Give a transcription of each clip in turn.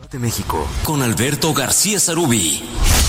de México, con Alberto García Sarubí.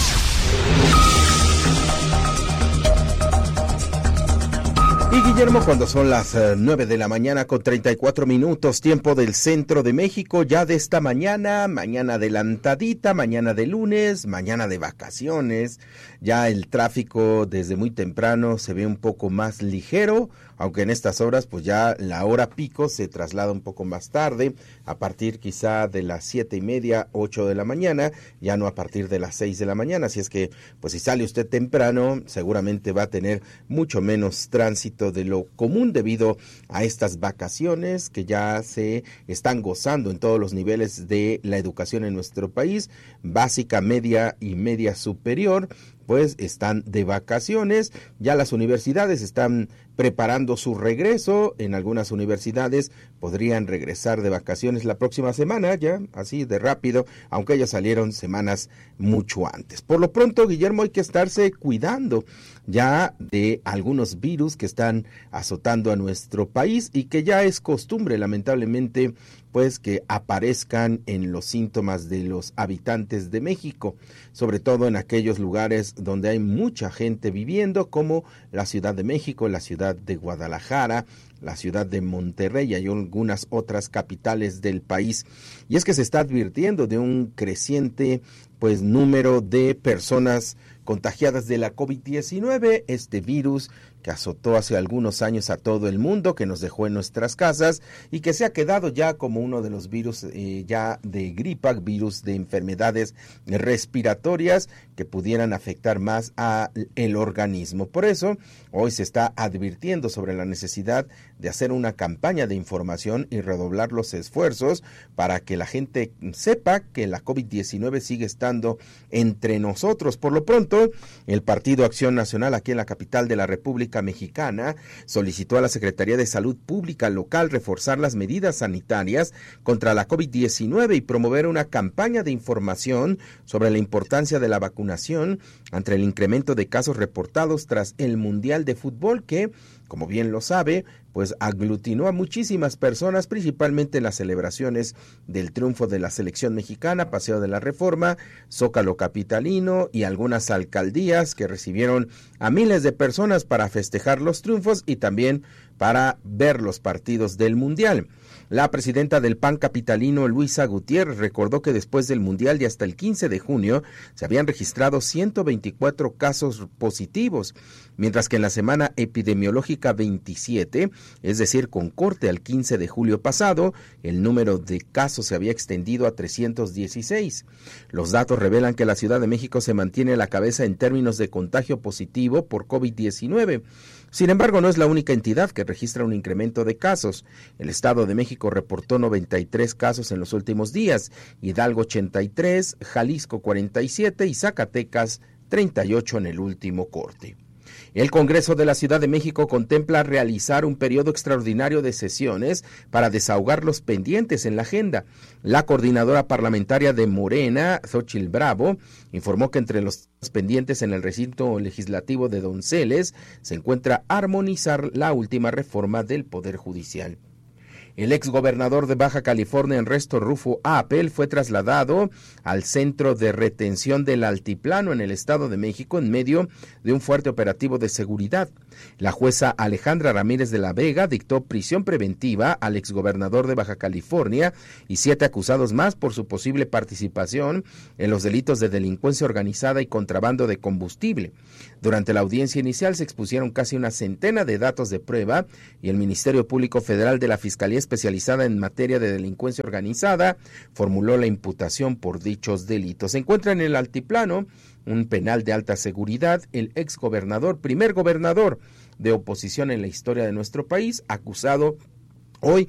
Y Guillermo, cuando son las 9 de la mañana con 34 minutos, tiempo del centro de México, ya de esta mañana adelantadita, mañana de lunes, mañana de vacaciones, ya el tráfico desde muy temprano se ve un poco más ligero, aunque en estas horas pues ya la hora pico se traslada un poco más tarde, a partir quizá de las 7:30, 8 de la mañana, ya no a partir de las 6 de la mañana, así es que pues si sale usted temprano seguramente va a tener mucho menos tránsito de lo común debido a estas vacaciones que ya se están gozando en todos los niveles de la educación en nuestro país, básica, media y media superior, pues están de vacaciones. Ya las universidades están preparando su regreso. En algunas universidades podrían regresar de vacaciones la próxima semana, ya así de rápido, aunque ellas salieron semanas mucho antes. Por lo pronto, Guillermo, hay que estarse cuidando ya de algunos virus que están azotando a nuestro país y que ya es costumbre, lamentablemente, pues que aparezcan en los síntomas de los habitantes de México, sobre todo en aquellos lugares donde hay mucha gente viviendo, como la Ciudad de México, la ciudad de Guadalajara, la ciudad de Monterrey y hay algunas otras capitales del país. Y es que se está advirtiendo de un creciente pues número de personas contagiadas de la COVID-19, este virus que azotó hace algunos años a todo el mundo, que nos dejó en nuestras casas y que se ha quedado ya como uno de los virus ya de gripa, virus de enfermedades respiratorias que pudieran afectar más al organismo. Por eso, hoy se está advirtiendo sobre la necesidad de hacer una campaña de información y redoblar los esfuerzos para que la gente sepa que la COVID-19 sigue estando entre nosotros. Por lo pronto, el Partido Acción Nacional aquí en la capital de la República Mexicana solicitó a la Secretaría de Salud Pública local reforzar las medidas sanitarias contra la COVID-19 y promover una campaña de información sobre la importancia de la vacunación ante el incremento de casos reportados tras el Mundial de Fútbol que, como bien lo sabe, pues aglutinó a muchísimas personas, principalmente en las celebraciones del triunfo de la selección mexicana, Paseo de la Reforma, Zócalo capitalino y algunas alcaldías que recibieron a miles de personas para festejar los triunfos y también para ver los partidos del Mundial. La presidenta del PAN capitalino, Luisa Gutiérrez, recordó que después del Mundial y hasta el 15 de junio se habían registrado 124 casos positivos, mientras que en la semana epidemiológica 27, es decir, con corte al 15 de julio pasado, el número de casos se había extendido a 316. Los datos revelan que la Ciudad de México se mantiene a la cabeza en términos de contagio positivo por COVID-19. Sin embargo, no es la única entidad que registra un incremento de casos. El Estado de México reportó 93 casos en los últimos días, Hidalgo 83, Jalisco 47 y Zacatecas 38 en el último corte. El Congreso de la Ciudad de México contempla realizar un periodo extraordinario de sesiones para desahogar los pendientes en la agenda. La coordinadora parlamentaria de Morena, Xóchitl Bravo, informó que entre los pendientes en el recinto legislativo de Donceles se encuentra armonizar la última reforma del Poder Judicial. El exgobernador de Baja California, Ernesto Rufo Appel, fue trasladado al centro de retención del Altiplano en el Estado de México en medio de un fuerte operativo de seguridad. La jueza Alejandra Ramírez de la Vega dictó prisión preventiva al exgobernador de Baja California y 7 acusados más por su posible participación en los delitos de delincuencia organizada y contrabando de combustible. Durante la audiencia inicial se expusieron casi una centena de datos de prueba y el Ministerio Público Federal de la Fiscalía especializada en materia de delincuencia organizada formuló la imputación por dichos delitos. Se encuentra en el Altiplano un penal de alta seguridad el exgobernador, primer gobernador de oposición en la historia de nuestro país, acusado hoy